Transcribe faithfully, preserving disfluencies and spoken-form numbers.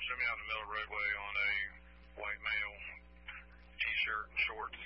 see me out in the middle of the roadway on a white male, t-shirt and shorts,